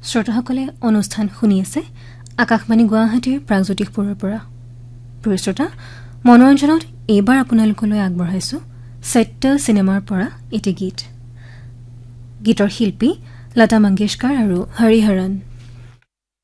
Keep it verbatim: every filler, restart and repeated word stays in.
শ্ৰোতাসকলে অনুষ্ঠান শুনি আছে আকাশবাণী গুৱাহাটীৰ প্ৰাগজ্যোতিষপুৰৰ পৰা। প্ৰিয় শ্ৰোতা, মনোৰঞ্জনত এইবাৰ আপোনালোকলৈ আগবঢ়াইছো সত্য চিনেমাৰ পৰা এটি গীত। গীতৰ শিল্পী লতা মংগেশকাৰ আৰু হৰিহৰণ।